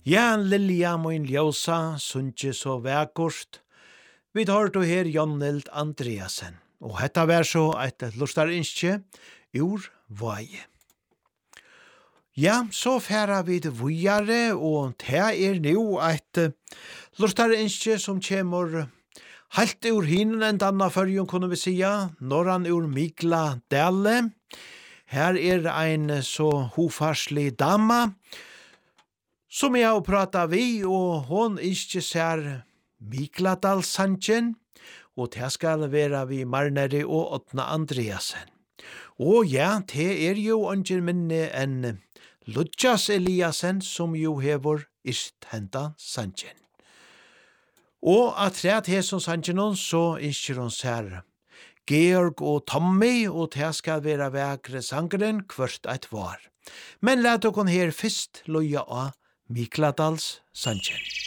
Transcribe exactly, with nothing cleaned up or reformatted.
Ja, Lilja min ljósa, sunnje så vækort. Vi tar du her Jonnild Andreasen, og hetta vær så et lustarinskje ur Vaje. Ja, så færa vi det vujare, og det er nu et lustarinskje som kommer helt ur hinen enn danna førjun, kunne vi sia, norran ur Mikla Dale. Her er ein så hofarslig dama, som jeg har pratet vi, og hon ikke ser Mikladalssangen, og det skal være vi Marneri og Åtna Andreasen. Og ja, det er jo ikke minne enn Ludjas Eliasen, som jo hever ist henda sangen. Og at det er som sangen, så ikke hun ser Georg og Tommy, og det skal være vekre sangeren kvart et var. Men let dere her først loja av Mikladals sangen.